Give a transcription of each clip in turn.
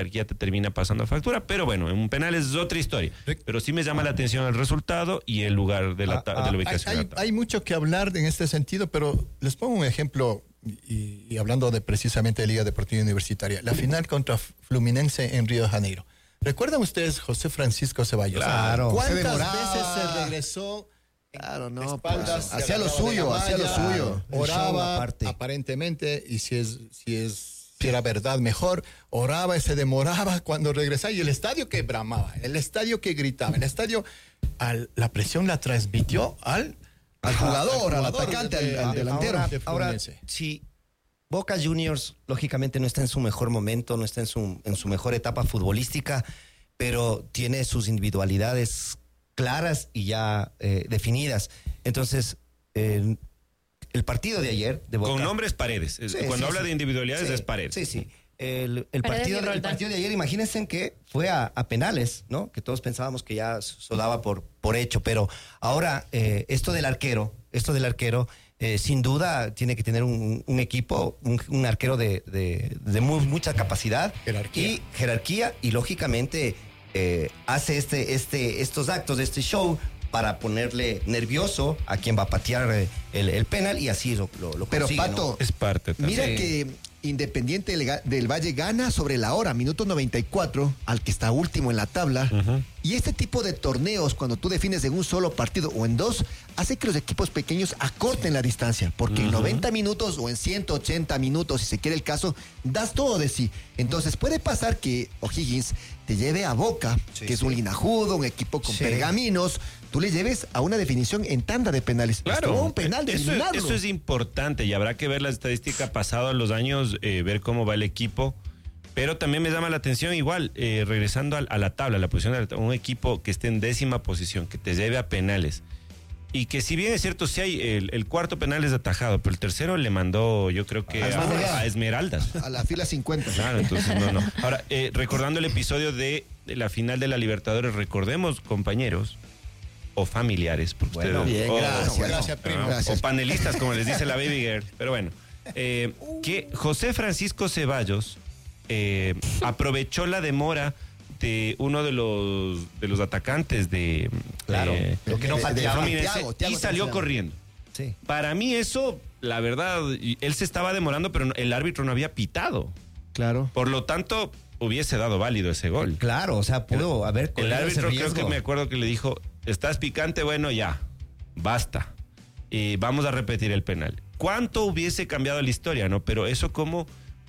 jerarquía te termina pasando factura, pero bueno, en un penal es otra historia. Pero sí me llama la atención el resultado y el lugar de la ubicación. Hay mucho que hablar en este sentido, pero les pongo un ejemplo, y hablando de precisamente de Liga Deportiva Universitaria, la final contra Fluminense en Río de Janeiro. ¿Recuerdan ustedes José Francisco Ceballos? Claro. ¿Cuántas veces se regresó? Claro, no, espaldas, pues, hacía lo suyo. Oraba, aparentemente, y si era verdad, mejor, oraba y se demoraba cuando regresaba, y el estadio que bramaba, el estadio que gritaba, el estadio, la presión la transmitió al jugador, al atacante, al delantero. Ahora, si Boca Juniors, lógicamente, no está en su mejor momento, no está en su mejor etapa futbolística, pero tiene sus individualidades claras y ya definidas. Entonces, el partido de ayer de Boca... Con nombres Paredes. Cuando habla de individualidades es Paredes. Sí. El partido de ayer, imagínense que fue a penales, ¿no? Que todos pensábamos que ya se daba por hecho, pero ahora esto del arquero, sin duda tiene que tener un equipo, un arquero de mucha capacidad y jerarquía, y lógicamente hace estos actos, este show, para ponerle nervioso a quien va a patear el penal, y así lo pero consigue, Pato, ¿no? Es parte también. Mira que Independiente del Valle gana sobre la hora, minuto 94, al que está último en la tabla. Y este tipo de torneos, cuando tú defines en un solo partido o en dos, hace que los equipos pequeños acorten la distancia, porque en 90 minutos o en 180 minutos, si se quiere el caso, das todo de sí. Entonces puede pasar que O'Higgins te lleve a Boca, que es un linajudo, un equipo con pergaminos, tú le lleves a una definición en tanda de penales. Claro, un penal de eliminarlo. Eso es importante, y habrá que ver la estadística pasada los años, ver cómo va el equipo. Pero también me llama la atención, igual, regresando a la tabla, la posición de un equipo que esté en 10ª posición, que te lleve a penales. Y que si bien es cierto, sí hay el cuarto penal es atajado, pero el tercero le mandó, yo creo que a Esmeraldas. A la fila 50. Claro, entonces no. Ahora, recordando el episodio de la final de la Libertadores, recordemos, compañeros, o familiares, porque bueno, ustedes, bien, gracias, primo. O panelistas, como les dice la Baby Girl. Pero bueno, que José Francisco Ceballos aprovechó la demora de uno de los atacantes de lo que no pateaba, y salió corriendo. Sí. Para mí eso, la verdad, él se estaba demorando, pero el árbitro no había pitado. Claro. Por lo tanto, hubiese dado válido ese gol. Claro, o sea, pudo haber el árbitro, creo que me acuerdo que le dijo, estás picante, bueno, ya, basta. Y vamos a repetir el penal. ¿Cuánto hubiese cambiado la historia, no? Pero eso cómo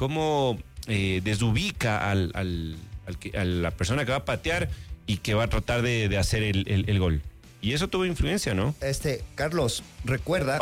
desubica a la persona que va a patear y que va a tratar de hacer el gol. Y eso tuvo influencia, ¿no? Carlos, recuerda,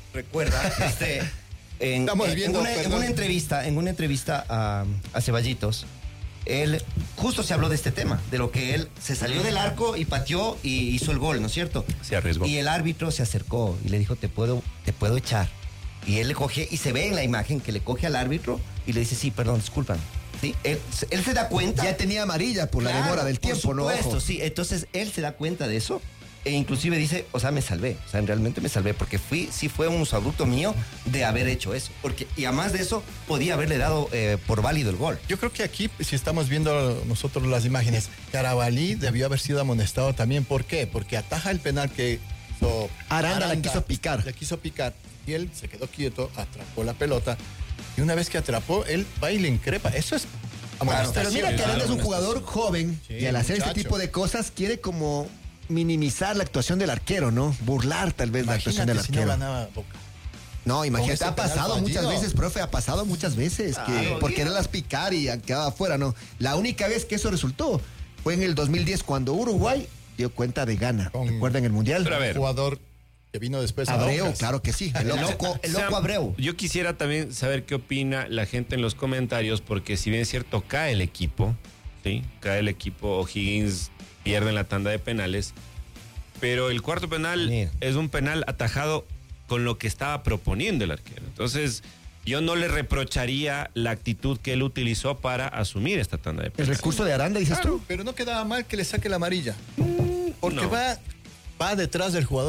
en una entrevista a Ceballitos, él justo se habló de este tema, de lo que él se salió del arco y pateó y hizo el gol, ¿no es cierto? Se arriesgó. Y el árbitro se acercó y le dijo, te puedo echar. Y él le coge, y se ve en la imagen que le coge al árbitro y le dice, sí, perdón, disculpan. ¿Sí? Él se da cuenta. Ya tenía amarilla por la demora del tiempo, ¿no? Por supuesto, sí. Entonces él se da cuenta de eso e inclusive dice, o sea, me salvé. O sea, realmente me salvé porque sí fue un usaducto mío de haber hecho eso. Y además de eso, podía haberle dado por válido el gol. Yo creo que aquí, si estamos viendo nosotros las imágenes, Carabalí debió haber sido amonestado también. ¿Por qué? Porque ataja el penal que hizo Aranda le quiso picar. Le quiso picar y él se quedó quieto, atrapó la pelota. Y una vez que atrapó, él va y le increpa. Eso es amonestación. Pero mira que Aranda es un jugador joven, sí, y al hacer este tipo de cosas quiere como minimizar la actuación del arquero, ¿no? Burlar tal vez la actuación del arquero. Si no ganaba Boca. No, imagínate, ha pasado muchas veces, profe, ha pasado muchas veces que por quererlas picar y han quedado afuera, ¿no? La única vez que eso resultó fue en el 2010 cuando Uruguay dio cuenta de Ghana. ¿Recuerdan el Mundial? Pero a ver, jugador que vino después Abreu, claro que sí. El loco Abreu. Yo quisiera también saber qué opina la gente en los comentarios, porque si bien es cierto, cae el equipo, ¿sí? Cae el equipo, O'Higgins pierde en la tanda de penales, pero el cuarto penal es un penal atajado con lo que estaba proponiendo el arquero. Entonces, yo no le reprocharía la actitud que él utilizó para asumir esta tanda de penales. El recurso de Aranda, dices tú. Pero no quedaba mal que le saque la amarilla. Porque va detrás del jugador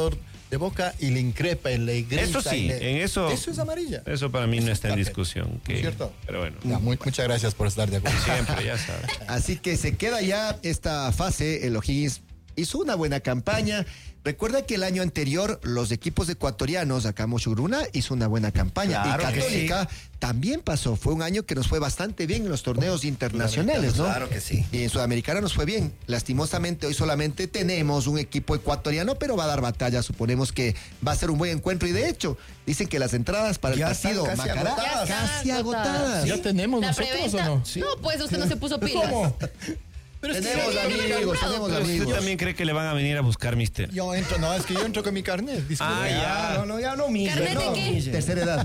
de boca y le increpa y le grita. Eso sí, en eso. Eso es amarilla. Eso para mí Eso no está en tarjeta. discusión. ¿Cierto? Pero bueno. Ya, muchas gracias por estar de acuerdo. Siempre, ya sabes. Así que se queda ya esta fase. El O'Higgins hizo una buena campaña. Recuerda que el año anterior los equipos ecuatorianos, acá Mochugruna hizo una buena campaña. Claro y que Católica también pasó. Fue un año que nos fue bastante bien en los torneos internacionales, ¿no? Claro que sí. Y en Sudamericana nos fue bien. Lastimosamente hoy solamente tenemos un equipo ecuatoriano, pero va a dar batalla. Suponemos que va a ser un buen encuentro. Y de hecho, dicen que las entradas para Ya el partido están casi Macará agotadas. casi Ya agotadas. ¿Ya tenemos ¿La nosotros preventa? o no? No, pues usted no se puso pilas. ¿Cómo? Pero es que Tenemos yo- amigos, tenemos Pero usted amigos. también cree que le van a venir a buscar, mister. Yo entro, no, es que yo entro con mi carnet. Disculpe. Ah, ya. No, ya no humille. ¿Carnet de no qué? humille. Tercera edad. No,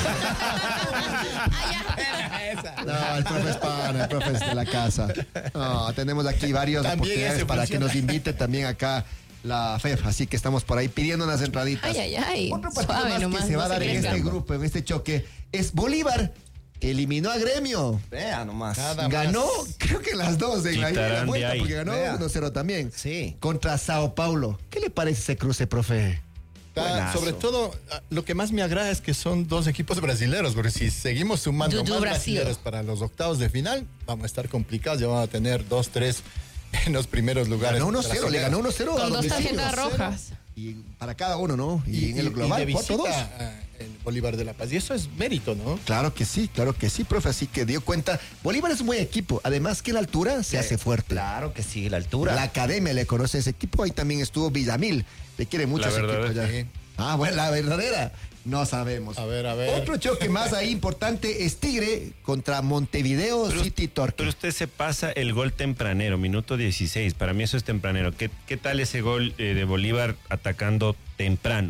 No, el profe es pana, el profe es de la casa. No, tenemos aquí varios También oportunidades ese para que funciona. nos invite también acá la FEF, así que estamos por ahí pidiendo unas entraditas. Ay. Otro partido Suave más nomás, que se va a no dar se en crezca. este grupo, en este choque, es Bolívar, que eliminó a Gremio. vea nomás. Nada Ganó, más. creo que las dos en la ida y la Quitarán de vuelta, ahí. porque ganó Vea. 1-0 también. Sí. Contra Sao Paulo. ¿Qué le parece ese cruce, profe? Buenazo. Sobre todo, lo que más me agrada es que son dos equipos brasileños, porque si seguimos sumando Dudu más Brasil. brasileños para los octavos de final, vamos a estar complicados, ya vamos a tener 2, 3 en los primeros lugares. Ganó 1-0, le ganó 1-0 a Con dos domicilio. tarjetas rojas. Y para cada uno, ¿no? Y, en el global, de 4-2. visita el Bolívar de La Paz. Y eso es mérito, ¿no? Claro que sí, profe. Así que dio cuenta. Bolívar es un buen equipo. Además que la altura se hace fuerte. Claro que sí, la altura. La academia le conoce a ese equipo. Ahí también estuvo Villamil. Le quiere mucho La ese equipo verdadera. ya. Sí. Ah, bueno, la verdadera. No sabemos. A ver. Otro choque más ahí importante es Tigre contra Montevideo City Torque. Pero usted se pasa el gol tempranero, minuto 16. Para mí eso es tempranero. ¿Qué tal ese gol de Bolívar atacando temprano?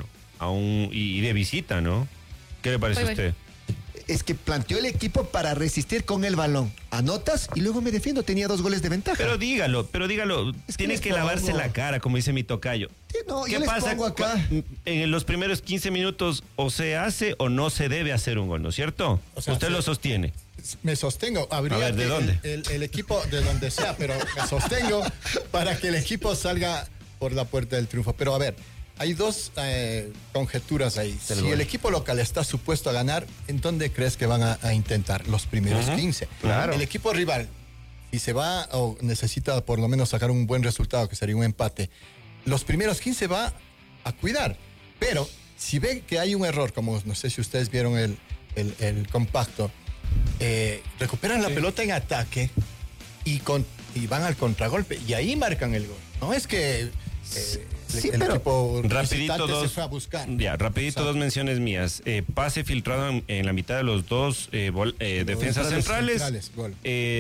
Y de visita, ¿no? ¿Qué le parece a Voy. usted? Es que planteó el equipo para resistir con el balón. Anotas y luego me defiendo. Tenía 2 goles de ventaja. Pero dígalo. Es que Tiene les que lavarse pongo. la cara, como dice mi tocayo. Sí, no, ¿Qué yo les pasa pongo acá. en los primeros 15 minutos o se hace o no se debe hacer un gol, ¿no es cierto? O sea, usted sí. lo sostiene. Me sostengo. Habría A ver, ¿de que dónde? El equipo de donde sea, pero me sostengo para que el equipo salga por la puerta del triunfo. Pero a ver, hay dos conjeturas ahí. Si el equipo local está supuesto a ganar, ¿en dónde crees que van a intentar? Los primeros 15. claro. El equipo rival, si se va o necesita por lo menos sacar un buen resultado, que sería un empate, los primeros 15 va a cuidar. Pero si ve que hay un error, como no sé si ustedes vieron el compacto, recuperan la pelota en ataque y van al contragolpe y ahí marcan el gol. No es que Sí, el pero equipo Rapidito visitante dos. se fue a buscar. Ya, rapidito dos menciones mías. Pase filtrado en la mitad de los dos defensas centrales. Gol.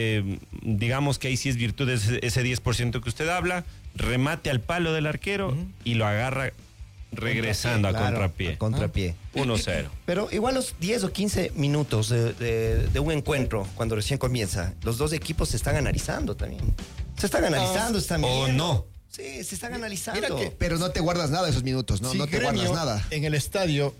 Digamos que ahí sí es virtud de ese 10% que usted habla. Remate al palo del arquero y lo agarra regresando Claro, a contrapié. a contrapié. 1-0. Pero igual los 10 o 15 minutos de un encuentro, cuando recién comienza, los dos equipos se están analizando también. Se están analizando, están o viendo. no. Sí, se están analizando. Mira que- Pero no te guardas nada de esos minutos, ¿no? Si No te Gremio guardas nada. en el estadio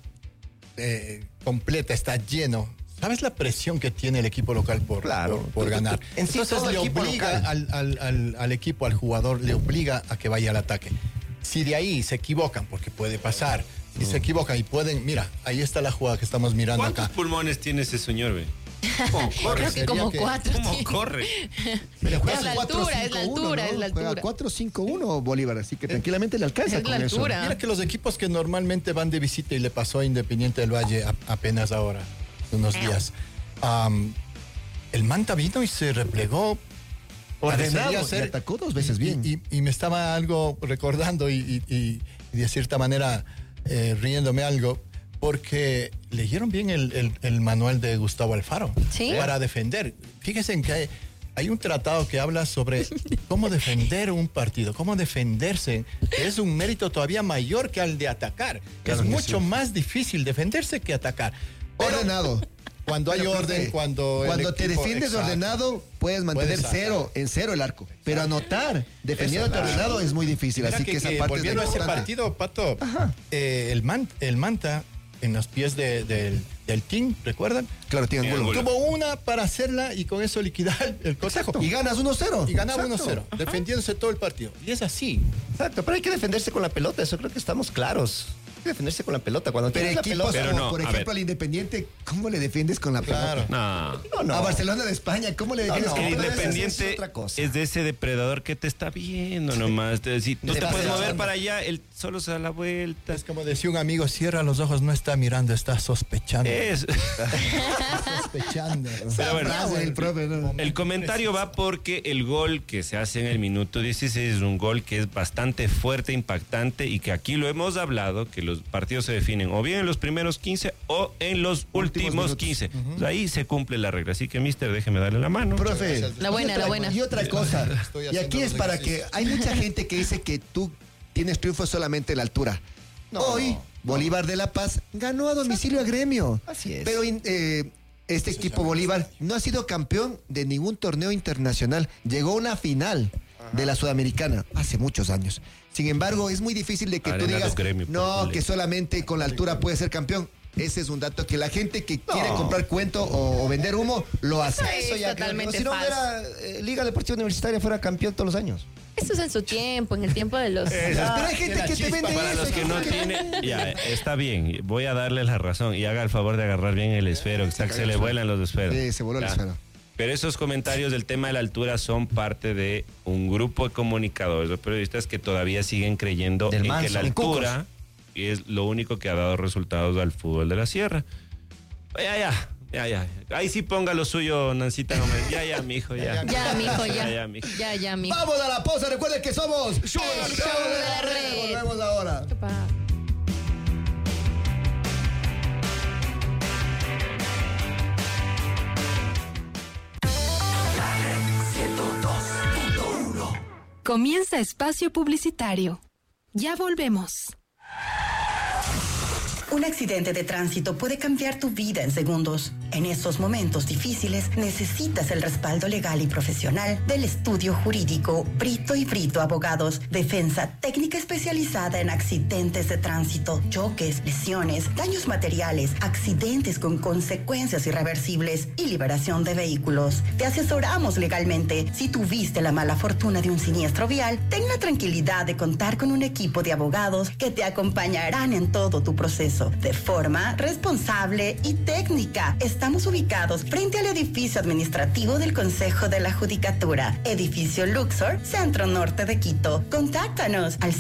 completa, está lleno. ¿Sabes la presión que tiene el equipo local por ganar? En sí, Entonces todo le equipo obliga al equipo, al jugador, le obliga a que vaya al ataque. Si de ahí se equivocan, porque puede pasar, si se equivocan y pueden, mira, ahí está la jugada que estamos mirando ¿Cuántos acá. pulmones tiene ese señor, ve? ¿Cómo corre? Creo que sería como que- 4. ¿Cómo corre? Pero juega Es la 4-5-1, altura, es la altura, ¿no? es la Juega altura. 4-5-1 Bolívar, así que tranquilamente le alcanza Es con la eso. altura. Mira que los equipos que normalmente van de visita y le pasó a Independiente del Valle apenas ahora, unos días. El Manta vino y se replegó. Ordenado, Parecería y ser- atacó 2 veces bien. Y me estaba algo recordando y de cierta manera riéndome algo, porque leyeron bien el manual de Gustavo Alfaro ¿Sí? para defender. Fíjense en que hay un tratado que habla sobre cómo defender un partido, cómo defenderse. Es un mérito todavía mayor que al de atacar. Claro es que mucho sí. más difícil defenderse que atacar. Pero Ordenado. cuando hay Pero, orden, profe, cuando te equipo- defiendes exacto. ordenado, puedes mantener Puedes en cero el arco. Pero anotar, defendiéndote ordenado, es muy difícil. Mira Así que esa parte es volviendo a ese importante. partido, Pato, el Manta en los pies del team, ¿recuerdan? Claro, tiene Tiene ángulo. ángulo. Tuvo una para hacerla y con eso liquidar el cotejo. Y ganas 1-0. Y ganaba Exacto. 1-0, defendiéndose todo el partido. Y es así. Exacto, pero hay que defenderse con la pelota, eso creo que estamos claros. que defenderse con la pelota. Cuando Pero tienes la equipos pelota. Pero como, no, por a ejemplo, ver. al Independiente, ¿cómo le defiendes con la Claro. pelota? No. A Barcelona de España, ¿cómo le defiendes Es que con el la pelota? Independiente es otra cosa. es de ese depredador que te está viendo nomás. Si tú te Está puedes mover pensando. para allá, él solo se da la vuelta. Es como decía un amigo, cierra los ojos, no está mirando, está sospechando. Es. Sospechando. Pero bueno, Frase del profe, ¿no? el comentario va porque el gol que se hace en el minuto 16 es un gol que es bastante fuerte, impactante y que aquí lo hemos hablado, que los partidos se definen o bien en los primeros 15 o en los últimos minutos. 15. Ahí se cumple la regla. Así que, mister, déjeme darle la mano. Profe, gracias. La buena, la buena. Y otra cosa, Estoy y haciendo aquí es los para que ejercicios. hay mucha gente que dice que tú tienes triunfo solamente en la altura. No, Hoy, Bolívar de La Paz ganó a domicilio a Gremio. Así es. Pero este equipo Bolívar no ha sido campeón de ningún torneo internacional. Llegó a una final de la Sudamericana hace muchos años. Sin embargo, es muy difícil de que tú Arena digas, los Gremio, no, por que solamente con la altura puede ser campeón. Ese es un dato que la gente que quiere comprar cuento o vender humo lo hace. Eso ya totalmente si no falso. hubiera Liga Deportiva Universitaria fuera campeón todos los años. Esto es en su tiempo, en el tiempo de los... Pero hay gente que te vende Para eso. los que no tienen, ya, está bien, voy a darle la razón y haga el favor de agarrar bien el esfero, que se le vuelan los esferos. Sí, se voló el Ya. esfero. Pero esos comentarios del tema de la altura son parte de un grupo de comunicadores, de periodistas que todavía siguen creyendo Del en que Manso, la en altura es lo único que ha dado resultados al fútbol de la sierra. Ya. Ahí sí ponga lo suyo, Nancita. Ya, mijo, ya. Ya, mijo, ya. Ya, mijo. Ya, mijo. Vamos a la pausa, recuerden que somos Show de la Red. Volvemos ahora. ¿Qué pasa? Comienza espacio publicitario. Ya volvemos. Un accidente de tránsito puede cambiar tu vida en segundos. En estos momentos difíciles necesitas el respaldo legal y profesional del estudio jurídico Brito y Brito Abogados. Defensa técnica especializada en accidentes de tránsito, choques, lesiones, daños materiales, accidentes con consecuencias irreversibles y liberación de vehículos. Te asesoramos legalmente. Si tuviste la mala fortuna de un siniestro vial, ten la tranquilidad de contar con un equipo de abogados que te acompañarán en todo tu proceso de forma responsable y técnica. Estamos ubicados frente al edificio administrativo del Consejo de la Judicatura, edificio Luxor, Centro Norte de Quito. Contáctanos al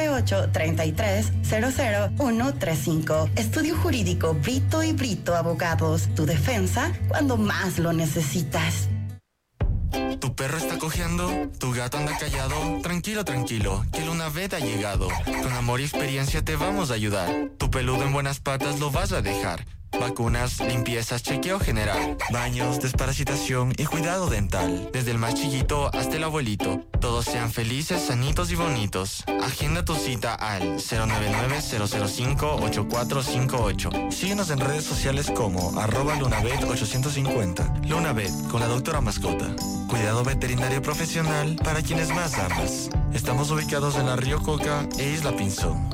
098-33-00135. Estudio Jurídico Brito y Brito Abogados. Tu defensa cuando más lo necesitas. ¿Tu perro está cojeando? ¿Tu gato anda callado? Tranquilo, tranquilo, que Lunavet ha llegado. Con amor y experiencia te vamos a ayudar. Tu peludo en buenas patas lo vas a dejar. Vacunas, limpiezas, chequeo general, baños, desparasitación y cuidado dental. Desde el más chiquito hasta el abuelito. Todos sean felices, sanitos y bonitos. Agenda tu cita al 099-005-8458. Síguenos en redes sociales como @Lunavet850. Lunavet, con la doctora mascota. Cuidado veterinario profesional para quienes más amas. Estamos ubicados en la Río Coca e Isla Pinzón.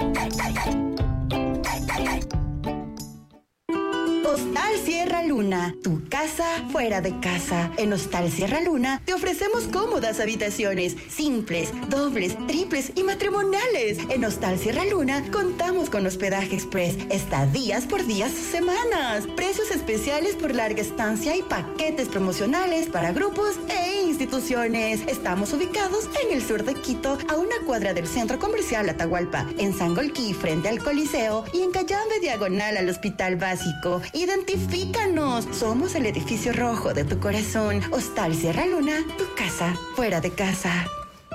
Hostal Sierra Luna, tu casa fuera de casa. En Hostal Sierra Luna te ofrecemos cómodas habitaciones, simples, dobles, triples y matrimoniales. En Hostal Sierra Luna contamos con hospedaje express, estadías por días o semanas, precios especiales por larga estancia y paquetes promocionales para grupos e instituciones. Estamos ubicados en el sur de Quito, a una cuadra del Centro Comercial Atahualpa, en Sangolquí frente al Coliseo y en Cayambe diagonal al Hospital Básico. Identifícanos. Somos el edificio rojo de tu corazón. Hostal Sierra Luna, tu casa fuera de casa.